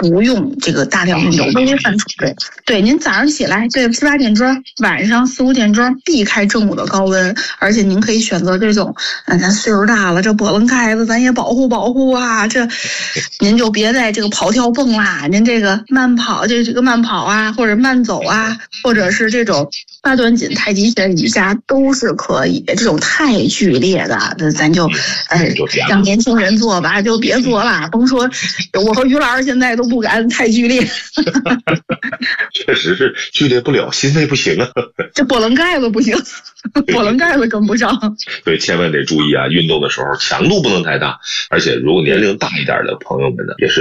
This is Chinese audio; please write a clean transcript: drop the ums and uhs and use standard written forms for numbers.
不用这个大量运动，微微犯错。对，您早上起来对7、8点钟，晚上4、5点钟避开正午的高温，而且您可以选择这种，咱岁数大了，这波棱盖子咱也保护保护啊，这您就别在这个跑跳蹦啦，您这个慢跑，这个慢跑啊，或者慢走啊，或者是这种8段锦、太极拳、瑜伽都是可以。这种太剧烈的，咱就让年轻人做吧，就别做了。甭说我和于老师现在都不敢太剧烈。 确实是剧烈不了，心肺不行啊。 这波棱盖子不行，波棱盖子跟不上。 对，千万得注意啊！运动的时候强度不能太大，而且如果年龄大一点的朋友们呢，也是